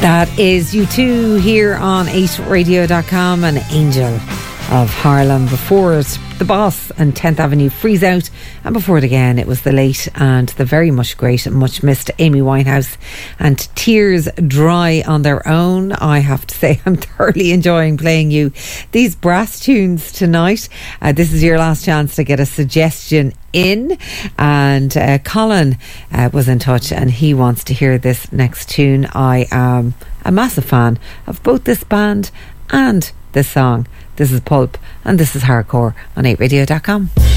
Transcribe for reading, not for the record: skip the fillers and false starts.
That is U2 here on 8radio.com and Angel of Harlem. Before it, The Boss and 10th Avenue Freeze Out, and before it again it was the late and the very much great and much missed Amy Winehouse and Tears Dry on Their Own. I have to say I'm thoroughly enjoying playing you these brass tunes tonight. This is your last chance to get a suggestion in, and Colin was in touch and he wants to hear this next tune. I am a massive fan of both this band and this song. This is Pulp and this is Hardcore on 8radio.com.